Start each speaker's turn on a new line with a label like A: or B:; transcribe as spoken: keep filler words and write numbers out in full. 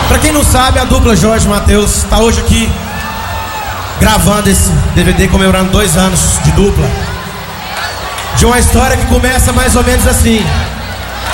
A: Pra quem não sabe, a dupla Jorge e Matheus tá hoje aqui gravando esse D V D comemorando dois anos de dupla, de uma história que começa mais ou menos assim.